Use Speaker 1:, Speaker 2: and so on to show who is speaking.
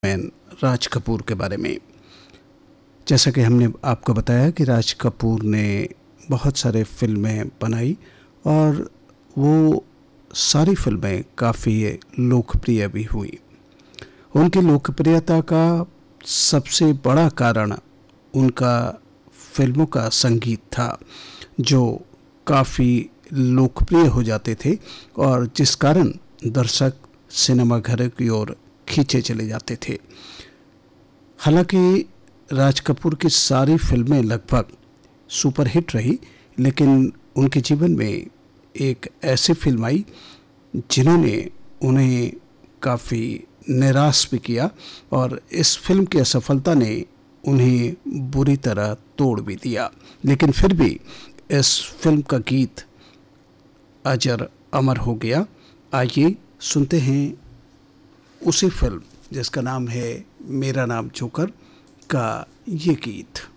Speaker 1: Man Raj Kapoor के बारे में। जैसा कि हमने आपको बताया कि राज कपूर ने बहुत सारे फिल्में बनाई और वो सारी फिल्में काफ़ी लोकप्रिय भी हुई। उनकी लोकप्रियता का सबसे बड़ा कारण उनका फिल्मों का संगीत था, जो काफ़ी लोकप्रिय हो जाते थे और जिस कारण दर्शक सिनेमाघर की ओर खींचे चले जाते थे। हालांकि राज कपूर की सारी फिल्में लगभग सुपरहिट रही, लेकिन उनके जीवन में एक ऐसी फिल्म आई जिन्होंने उन्हें काफ़ी निराश भी किया और इस फिल्म की असफलता ने उन्हें बुरी तरह तोड़ भी दिया। लेकिन फिर भी इस फिल्म का गीत अजर अमर हो गया। आइए सुनते हैं उसी फिल्म जिसका नाम है मेरा नाम जोकर का ये गीत।